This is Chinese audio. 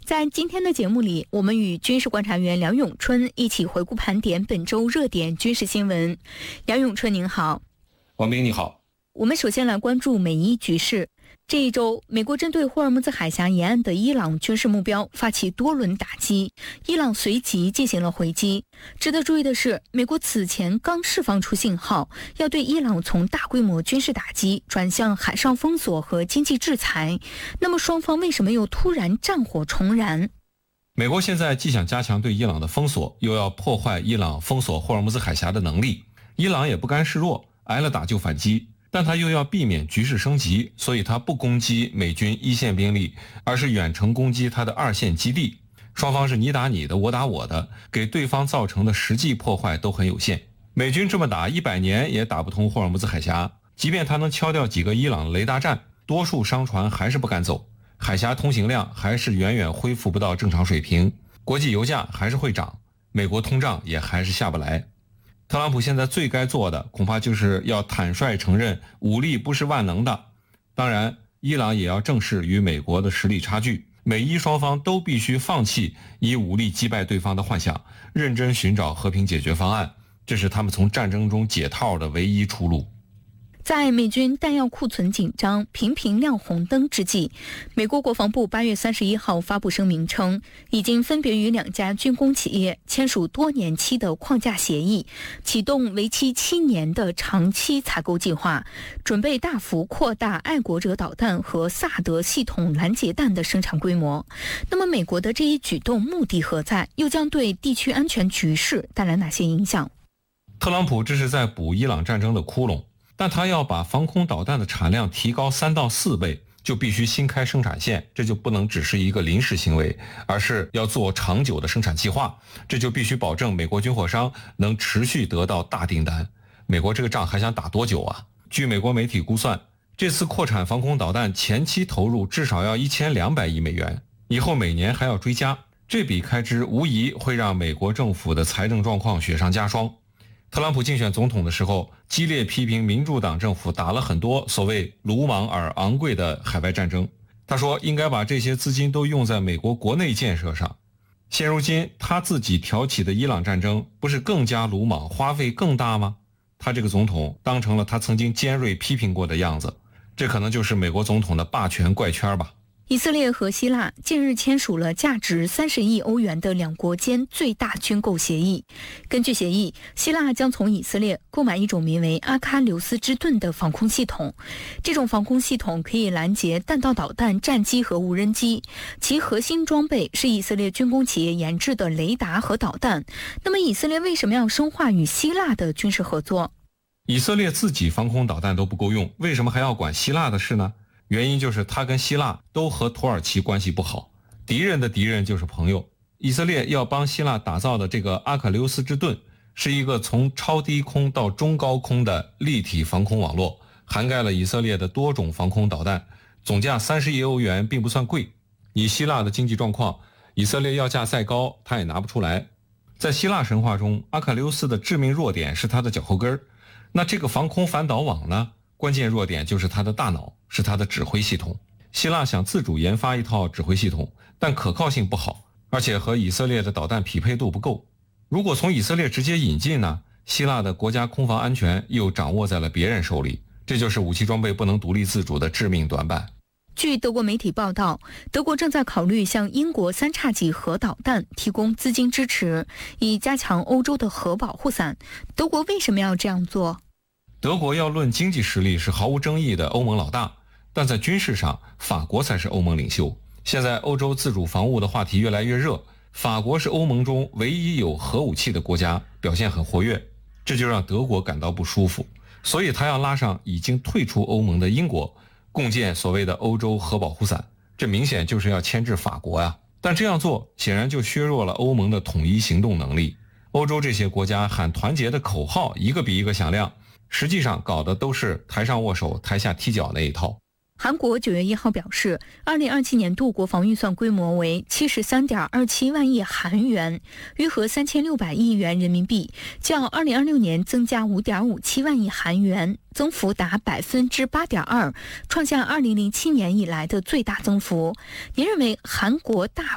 在今天的节目里，我们与军事观察员梁永春一起回顾盘点本周热点军事新闻。梁永春您好。 王斌你好。 我们首先来关注美伊局势。这一周，美国针对霍尔木兹海峡沿岸的伊朗军事目标发起多轮打击，伊朗随即进行了回击。值得注意的是，美国此前刚释放出信号，要对伊朗从大规模军事打击转向海上封锁和经济制裁。那么双方为什么又突然战火重燃？ 美国现在既想加强对伊朗的封锁，又要破坏伊朗封锁霍尔木兹海峡的能力。伊朗也不甘示弱，挨了打就反击。但他又要避免局势升级，所以他不攻击美军一线兵力，而是远程攻击他的二线基地。双方是你打你的，我打我的，给对方造成的实际破坏都很有限。美军这么打100年也打不通霍尔木兹海峡，即便他能敲掉几个伊朗雷达站，多数商船还是不敢走，海峡通行量还是远远恢复不到正常水平，国际油价还是会涨，美国通胀也还是下不来。特朗普现在最该做的恐怕就是要坦率承认武力不是万能的。当然，伊朗也要正视与美国的实力差距，美伊双方都必须放弃以武力击败对方的幻想，认真寻找和平解决方案，这是他们从战争中解套的唯一出路。 在美军弹药库存紧张、频频亮红灯之际，美国国防部8月31号发布声明称，已经分别与2家军工企业签署多年期的框架协议，启动为期7年的长期采购计划，准备大幅扩大爱国者导弹和萨德系统拦截弹的生产规模。那么，美国的这一举动目的何在？又将对地区安全局势带来哪些影响？ 特朗普这是在补伊朗战争的窟窿。但他要把防空导弹的产量提高3到4倍，就必须新开生产线，这就不能只是一个临时行为，而是要做长久的生产计划，这就必须保证美国军火商能持续得到大订单。美国这个仗还想打多久啊？据美国媒体估算，这次扩产防空导弹前期投入至少要1200亿美元，以后每年还要追加，这笔开支无疑会让美国政府的财政状况雪上加霜。特朗普竞选总统的时候，激烈批评民主党政府打了很多所谓鲁莽而昂贵的海外战争。他说应该把这些资金都用在美国国内建设上。现如今他自己挑起的伊朗战争不是更加鲁莽，花费更大吗？他这个总统当成了他曾经尖锐批评过的样子，这可能就是美国总统的霸权怪圈吧。 以色列和希腊近日签署了价值30亿欧元的两国间最大军购协议。根据协议，希腊将从以色列购买一种名为阿喀琉斯之盾的防空系统。这种防空系统可以拦截弹道导弹、战机和无人机，其核心装备是以色列军工企业研制的雷达和导弹。那么以色列为什么要深化与希腊的军事合作？ 以色列自己防空导弹都不够用，为什么还要管希腊的事呢？原因就是他跟希腊都和土耳其关系不好，敌人的敌人就是朋友。以色列要帮希腊打造的这个阿喀琉斯之盾，是一个从超低空到中高空的立体防空网络，涵盖了以色列的多种防空导弹，总价30亿欧元并不算贵。以希腊的经济状况，以色列要价再高，他也拿不出来。在希腊神话中，阿喀琉斯的致命弱点是他的脚后跟，那这个防空反导网呢？关键弱点就是他的大脑，是他的指挥系统。希腊想自主研发一套指挥系统，但可靠性不好，而且和以色列的导弹匹配度不够。如果从以色列直接引进呢，希腊的国家空防安全又掌握在了别人手里，这就是武器装备不能独立自主的致命短板。 据德国媒体报道，德国正在考虑向英国3叉戟核导弹提供资金支持，以加强欧洲的核保护伞。德国为什么要这样做？ 德国要论经济实力是毫无争议的欧盟老大，但在军事上，法国才是欧盟领袖。现在欧洲自主防务的话题越来越热，法国是欧盟中唯一有核武器的国家，表现很活跃，这就让德国感到不舒服，所以他要拉上已经退出欧盟的英国，共建所谓的欧洲核保护伞，这明显就是要牵制法国呀。但这样做显然就削弱了欧盟的统一行动能力。欧洲这些国家喊团结的口号一个比一个响亮，实际上搞的都是台上握手台下踢脚那一套。 韩国9月1号表示，2027年度国防预算规模为73.27万亿韩元，约合3600亿元人民币，较2026年增加5.57万亿韩元，增幅达8.2%，创下2007年以来的最大增幅。您认为韩国大